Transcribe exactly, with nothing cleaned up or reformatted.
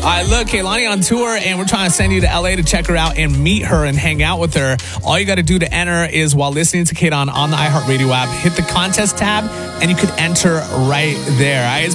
All right, look, Kehlani on tour, and we're trying to send you to L A to check her out and meet her and hang out with her. All you got to do to enter is while listening to Kate on on the iHeartRadio app, hit the contest tab, and you could enter right there. All right,